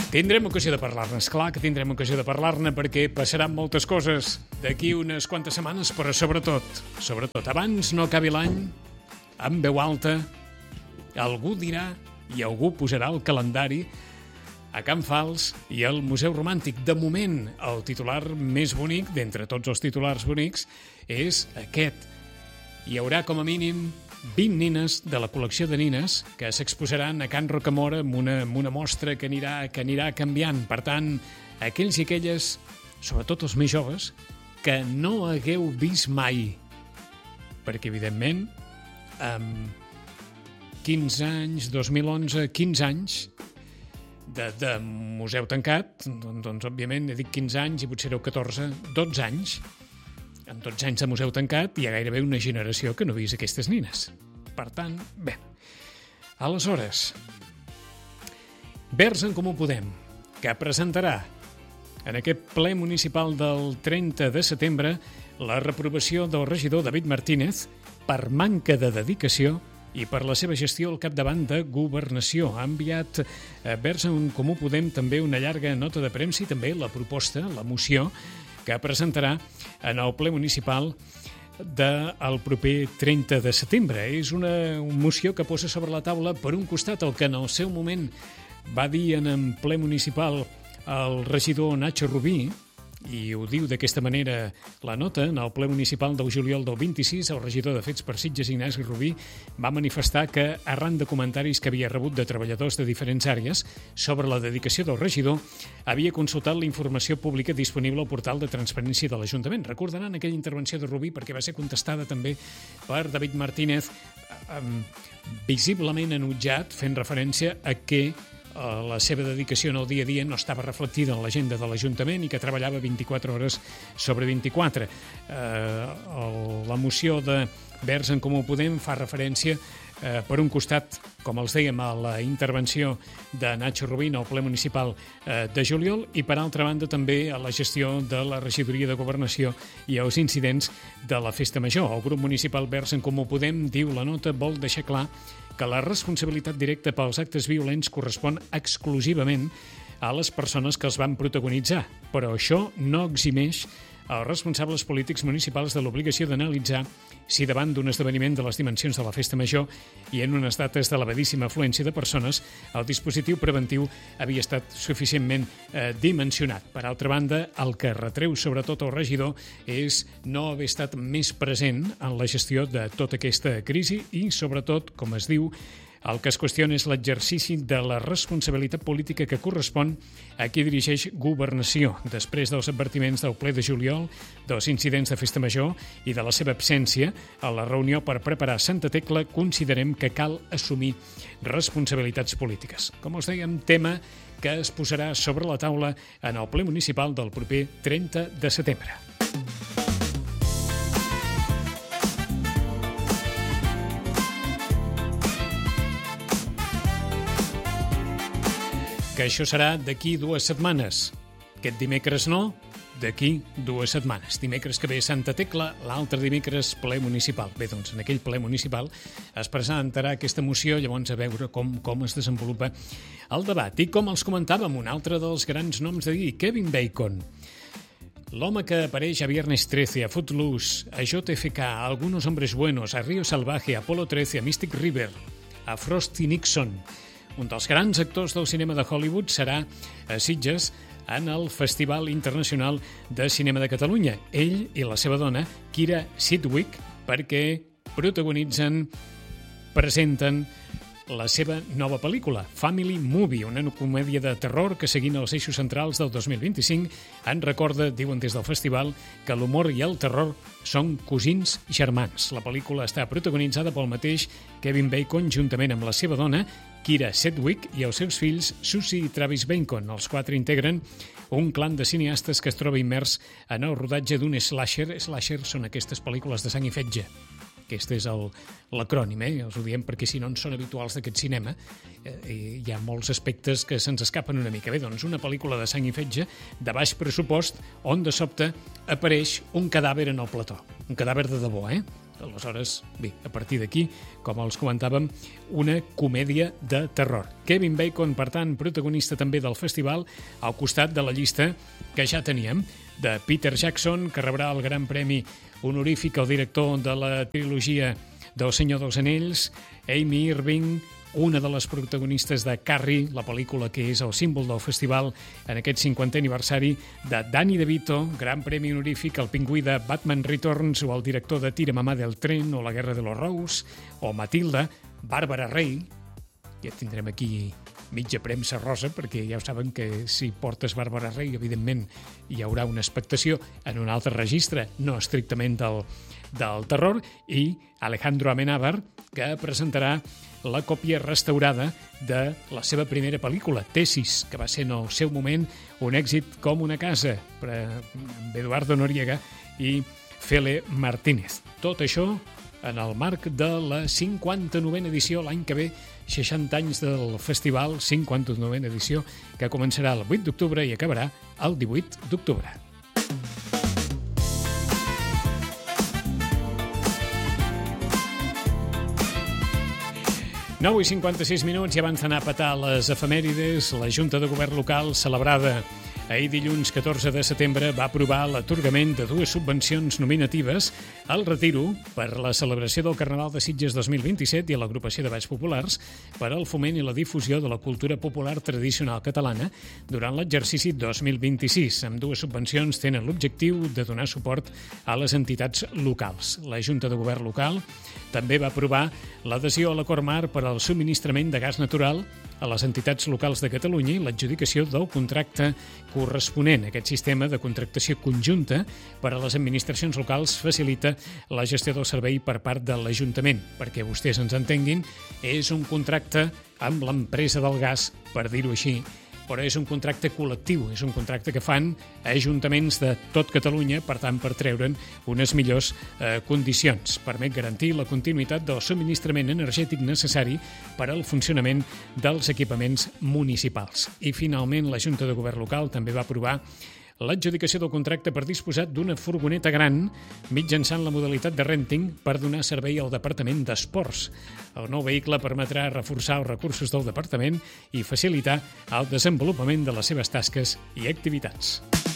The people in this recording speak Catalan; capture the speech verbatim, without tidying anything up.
Tindrem ocasió de parlar-ne, esclar que tindrem ocasió de parlar-ne perquè passaran moltes coses d'aquí unes quantes setmanes, però sobretot, sobretot, abans no acabi l'any, amb veu alta, algú dirà i algú posarà el calendari a Can Fals i al Museu Romàntic. De moment, el titular més bonic, d'entre tots els titulars bonics, és aquest. Hi haurà com a mínim vint nines de la col·lecció de nines que s'exposaran a Can Rocamora amb una, amb una mostra que anirà, que anirà canviant. Per tant, aquells i aquelles, sobretot els més joves, que no hagueu vist mai. Perquè, evidentment, amb quinze anys, dos mil onze, quinze anys de, de museu tancat, doncs, doncs, òbviament, he dit quinze anys i potser éreu catorze, dotze anys, en dotze anys de museu tancat hi ha gairebé una generació que no ha vist aquestes nines. Per tant, bé. Aleshores, Verds en Comú Podem, que presentarà en aquest ple municipal del trenta de setembre la reprovació del regidor David Martínez per manca de dedicació i per la seva gestió al capdavant de Governació. Ha enviat a Verds en Comú Podem també una llarga nota de premsa i també la proposta, la moció, que presentarà en el ple municipal del proper trenta de setembre. És una moció que posa sobre la taula, per un costat, el que en el seu moment va dir en el ple municipal el regidor Nacho Rubí, i ho diu d'aquesta manera la nota. En el ple municipal del juliol del vint-i-sis, el regidor de Fets per Sitges, Ignasi Rubí, va manifestar que, arran de comentaris que havia rebut de treballadors de diferents àrees sobre la dedicació del regidor, havia consultat la informació pública disponible al portal de transparència de l'Ajuntament. Recordaran aquella intervenció de Rubí perquè va ser contestada també per David Martínez, eh, visiblement enutjat, fent referència a que la seva dedicació en el dia a dia no estava reflectida en l'agenda de l'Ajuntament i que treballava vint-i-quatre hores sobre vint-i-quatre. Eh, la moció de Verds en Comú Podem fa referència, eh, per un costat, com els dèiem, a la intervenció de Nacho Rubí al ple municipal eh, de juliol i, per altra banda, també a la gestió de la regidoria de Governació i als incidents de la Festa Major. El grup municipal Verds en Comú Podem, diu la nota, vol deixar clar que la responsabilitat directa pels actes violents correspon exclusivament a les persones que els van protagonitzar, però això no eximeix els responsables polítics municipals de l'obligació d'analitzar si davant d'un esdeveniment de les dimensions de la Festa Major i en unes dates d'elevadíssima afluència de persones, el dispositiu preventiu havia estat suficientment eh, dimensionat. Per altra banda, el que retreu sobretot el regidor és no haver estat més present en la gestió de tota aquesta crisi i, sobretot, com es diu, el que es qüestiona és l'exercici de la responsabilitat política que correspon a qui dirigeix Governació, després dels advertiments del ple de juliol, dels incidents de Festa Major i de la seva absència a la reunió per preparar Santa Tecla. Considerem que cal assumir responsabilitats polítiques. Com us dèiem, tema que es posarà sobre la taula en el ple municipal del proper trenta de setembre. Que això serà d'aquí dues setmanes. Aquest dimecres no, d'aquí dues setmanes. Dimecres que ve Santa Tecla, l'altre dimecres ple municipal. Bé, doncs en aquell ple municipal es presentarà aquesta moció, llavors a veure com, com es desenvolupa el debat. I com els comentàvem, un altre dels grans noms d'ahir, Kevin Bacon. L'home que apareix a Viernes trece, a Footloose, a J F K, a Algunos Hombres Buenos, a Río Salvaje, a Apolo trece, a Mystic River, a Frosty Nixon. Un dels grans actors del cinema de Hollywood serà a Sitges en el Festival Internacional de Cinema de Catalunya. Ell i la seva dona, Kira Sidwick, perquè protagonitzen, presenten la seva nova pel·lícula, Family Movie, una comèdia de terror que, seguint els eixos centrals del dos mil vint-i-cinc, en recorda, diuen des del festival, que l'humor i el terror són cosins germans. La pel·lícula està protagonitzada pel mateix Kevin Bacon, juntament amb la seva dona, Kira Sedgwick, i els seus fills, Susie i Travis Bacon. Els quatre integren un clan de cineastes que es troba immers en el rodatge d'un slasher. Slasher són aquestes pel·lícules de sang i fetge. Aquest és el, l'acrònim, eh? Els ho diem perquè si no en són habituals d'aquest cinema. Eh, hi ha molts aspectes que se'ns escapen una mica. Bé, doncs una pel·lícula de sang i fetge de baix pressupost on de sobte apareix un cadàver en el plató. Un cadàver de debò, eh? Aleshores, bé, a partir d'aquí, com els comentàvem, una comèdia de terror. Kevin Bacon, per tant, protagonista també del festival, al costat de la llista que ja teníem, de Peter Jackson, que rebrà el Gran Premi honorífic al director de la trilogia del Senyor dels Anells, Amy Irving, una de les protagonistes de Carrie, la pel·lícula que és el símbol del festival en aquest cinquantè aniversari, de Danny DeVito, Gran Premi honorífic al pingüí de Batman Returns, o el director de Tira mamà del tren, o La guerra de los Rose, o Matilda, Bàrbara Rey. Ja tindrem aquí mitja premsa rosa, perquè ja ho saben que si portes Bàrbara Rey, evidentment hi haurà una expectació en un altre registre, no estrictament del, del terror, i Alejandro Amenábar, que presentarà la còpia restaurada de la seva primera pel·lícula, Tesis, que va ser en el seu moment un èxit com una casa, per amb Eduardo Noriega i Fele Martínez. Tot això en el marc de la cinquanta-novena edició, l'any que ve, seixanta anys del festival, cinquanta-novena edició, que començarà el vuit d'octubre i acabarà el divuit d'octubre. nou i cinquanta-sis minuts i abans d'anar a petar les efemèrides, la Junta de Govern Local, celebrada ahir dilluns catorze de setembre, va aprovar l'atorgament de dues subvencions nominatives al Retiro per la celebració del Carnaval de Sitges dos mil vint-i-set i a l'agrupació de Balls Populars per al foment i la difusió de la cultura popular tradicional catalana durant l'exercici dos mil vint-i-sis. Amb dues subvencions tenen l'objectiu de donar suport a les entitats locals. La Junta de Govern Local també va aprovar l'adhesió a l'Acord Marc per al subministrament de gas natural a les entitats locals de Catalunya i l'adjudicació del contracte corresponent. Aquest sistema de contractació conjunta per a les administracions locals facilita la gestió del servei per part de l'Ajuntament. Perquè vostès ens entenguin, és un contracte amb l'empresa del gas, per dir-ho així, però és un contracte col·lectiu, és un contracte que fan ajuntaments de tot Catalunya, per tant, per treure'n unes millors eh, condicions. Permet garantir la continuïtat del subministrament energètic necessari per al funcionament dels equipaments municipals. I, finalment, la Junta de Govern Local també va aprovar l'adjudicació del contracte per disposar d'una furgoneta gran mitjançant la modalitat de renting per donar servei al Departament d'Esports. El nou vehicle permetrà reforçar els recursos del departament i facilitar el desenvolupament de les seves tasques i activitats.